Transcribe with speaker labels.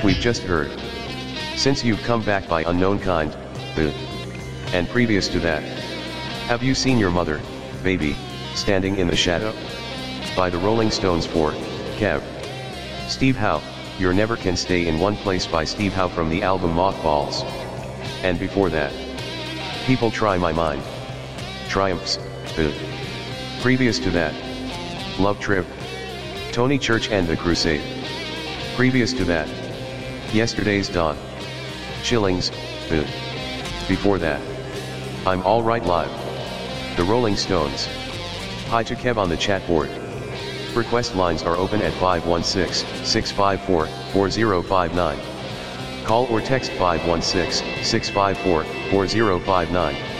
Speaker 1: we've just heard. Since you've come back by unknown kind, and previous to that, have you seen your mother, baby, standing in the shadow? By the Rolling Stones for, Kev. Steve Howe, Your Never Can Stay in One Place by Steve Howe from the album Mothballs. And before that, People Try My Mind. Triumphs, Previous to that, Love Trip, Tony Church and the Crusade. Previous to that, Yesterday's Dawn, Chillings, Before that, I'm Alright Live, The Rolling Stones. Hi to Kev on the chat board. Request lines are open at 516-654-4059. Call or text 516-654-4059.